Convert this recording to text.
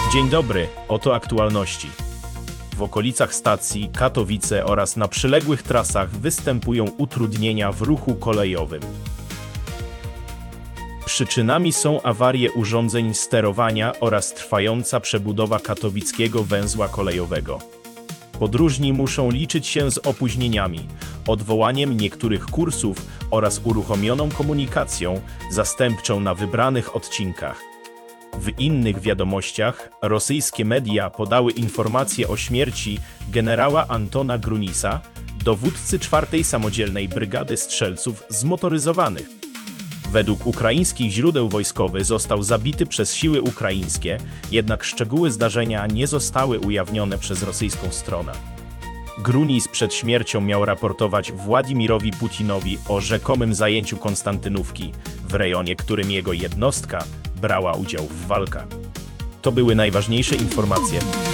Dzień dobry, oto aktualności. W okolicach stacji Katowice oraz na przyległych trasach występują utrudnienia w ruchu kolejowym. Przyczynami są awarie urządzeń sterowania oraz trwająca przebudowa katowickiego węzła kolejowego. Podróżni muszą liczyć się z opóźnieniami, odwołaniem niektórych kursów oraz uruchomioną komunikacją zastępczą na wybranych odcinkach. W innych wiadomościach rosyjskie media podały informacje o śmierci generała Antona Grunisa, dowódcy 4. Samodzielnej Brygady Strzelców Zmotoryzowanych. Według ukraińskich źródeł wojskowy został zabity przez siły ukraińskie, jednak szczegóły zdarzenia nie zostały ujawnione przez rosyjską stronę. Grunis przed śmiercią miał raportować Władimirowi Putinowi o rzekomym zajęciu Konstantynówki, w rejonie którym jego jednostka brała udział w walkach. To były najważniejsze informacje.